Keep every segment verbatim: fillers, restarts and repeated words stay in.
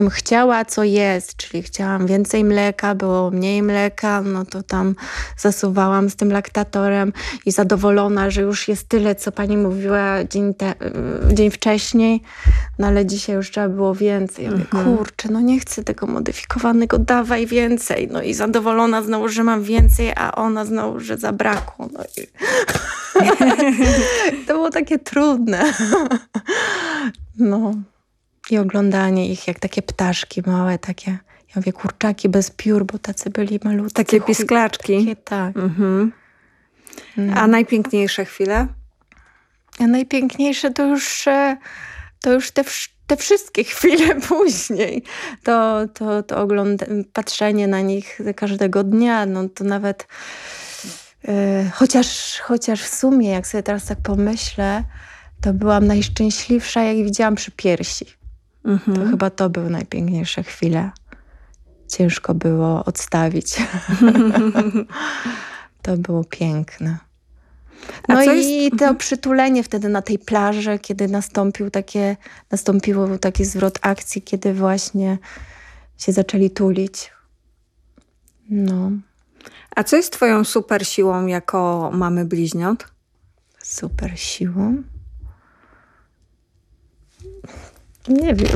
chciała, co jest, czyli chciałam więcej mleka, było mniej mleka, no to tam zasuwałam z tym laktatorem i zadowolona, że już jest tyle, co pani mówiła dzień, te, dzień wcześniej, no ale dzisiaj już trzeba było więcej. Ja mówię, Mhm. kurczę, no nie chcę tego modyfikowanego, dawaj więcej. No i zadowolona znowu, że mam więcej, a ona znowu, że zabrakło. No i... to było takie trudne. no. I oglądanie ich jak takie ptaszki małe, takie, ja mówię, kurczaki bez piór, bo tacy byli malutcy. Takie pisklaczki. Takie, tak. Mhm. No. A najpiękniejsze chwile? A najpiękniejsze to już, e, to już te, wsz- te wszystkie chwile później. To, to, to ogląda- patrzenie na nich każdego dnia, no to nawet e, chociaż, chociaż w sumie, jak sobie teraz tak pomyślę, to byłam najszczęśliwsza, jak widziałam przy piersi. Mhm. To chyba to były najpiękniejsze chwile. Ciężko było odstawić. To było piękne. A No co i jest- to przytulenie wtedy na tej plaży, kiedy nastąpił takie, nastąpił taki zwrot akcji, kiedy właśnie się zaczęli tulić. No, A co jest twoją super siłą jako mamy bliźniąt? super siłą. Nie wiem.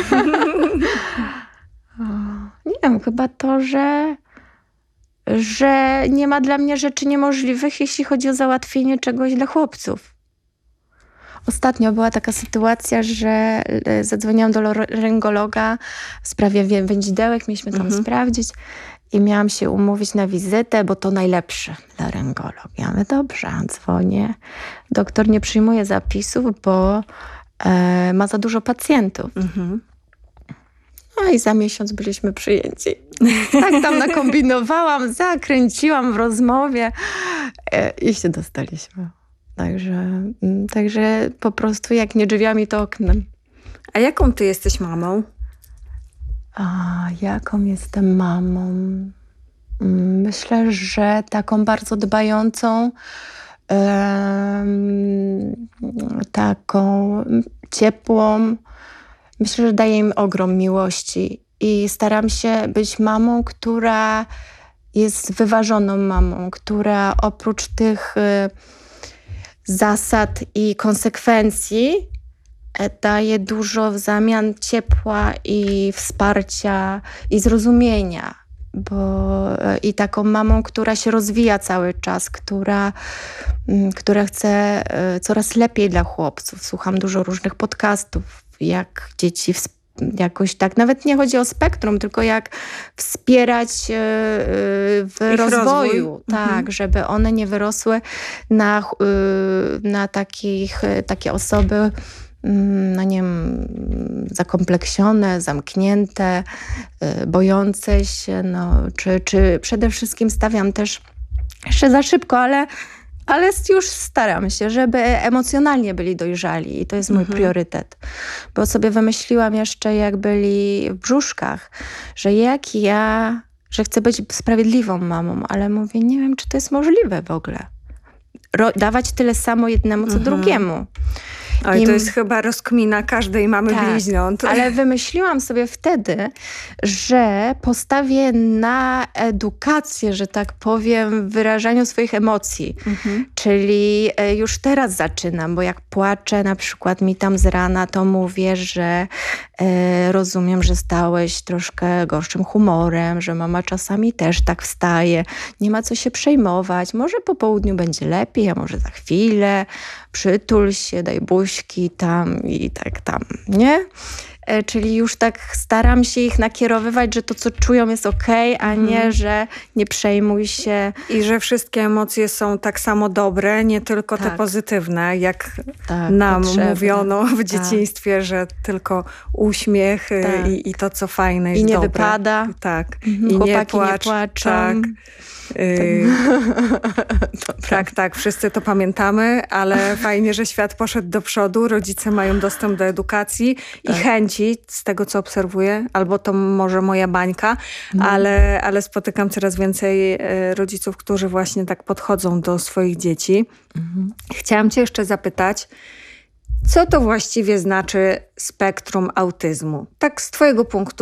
O, nie wiem, chyba to, że, że nie ma dla mnie rzeczy niemożliwych, jeśli chodzi o załatwienie czegoś dla chłopców. Ostatnio była taka sytuacja, że e, zadzwoniłam do laryngologa w sprawie wie- wędzidełek, mieliśmy tam Mhm. sprawdzić i miałam się umówić na wizytę, bo to najlepszy laryngolog. Ja mówię, dobrze, dzwonię. Doktor nie przyjmuje zapisów, bo e, ma za dużo pacjentów. Mhm. No i za miesiąc byliśmy przyjęci. Tak tam nakombinowałam, zakręciłam w rozmowie e, i się dostaliśmy. Także, mm, także po prostu jak nie drzwiami, to oknem. A jaką ty jesteś mamą? A jaką jestem mamą? Mm, Myślę, że taką bardzo dbającą, em, taką ciepłą. Myślę, że daję im ogrom miłości i staram się być mamą, która jest wyważoną mamą, która oprócz tych y, zasad i konsekwencji e, daje dużo w zamian ciepła i wsparcia i zrozumienia. Bo e, i taką mamą, która się rozwija cały czas, która, mm, która chce e, coraz lepiej dla chłopców. Słucham dużo różnych podcastów, jak dzieci ws- jakoś tak, nawet nie chodzi o spektrum, tylko jak wspierać e, e, w Ich rozwoju. rozwój. Tak, Mhm. żeby one nie wyrosły na, ch- y, na takich, e, takie osoby, mm, no nie wiem, zakompleksione, zamknięte, y, bojące się, no, czy, czy przede wszystkim stawiam też jeszcze za szybko, ale, ale już staram się, żeby emocjonalnie byli dojrzali i to jest mój Mhm. priorytet. Bo sobie wymyśliłam jeszcze, jak byli w brzuszkach, że jak ja, że chcę być sprawiedliwą mamą, ale mówię, nie wiem, czy to jest możliwe w ogóle. Ro- dawać tyle samo jednemu, co Mhm. drugiemu. Oj, I- to jest chyba rozkmina każdej mamy Tak, bliźniąt. ale wymyśliłam sobie wtedy, że postawię na edukację, że tak powiem, w wyrażaniu swoich emocji. Mhm. Czyli e, już teraz zaczynam, bo jak płaczę na przykład mi tam z rana, to mówię, że e, rozumiem, że stałeś troszkę gorszym humorem, że mama czasami też tak wstaje. Nie ma co się przejmować. Może po południu będzie lepiej, a może za chwilę. Przytul się, daj buźki tam i tak tam, nie? E, Czyli już tak staram się ich nakierowywać, że to, co czują, jest okej, a nie, że nie przejmuj się. I że wszystkie emocje są tak samo dobre, nie tylko te Tak. pozytywne, jak Tak, nam potrzebne. mówiono w Tak. dzieciństwie, że tylko uśmiech y, Tak. i, i to, co fajne jest I nie dobre. wypada. Tak. Mhm, I nie chłopaki nie płacz. płaczą. Tak. Y, tak, tak, wszyscy to pamiętamy, ale fajnie, że świat poszedł do przodu, rodzice mają dostęp do edukacji i Tak. chęci, z tego co obserwuję, albo to może moja bańka, No. ale, ale spotykam coraz więcej e, rodziców, którzy właśnie tak podchodzą do swoich dzieci. Mhm. Chciałam cię jeszcze zapytać, co to właściwie znaczy spektrum autyzmu? Tak z twojego punktu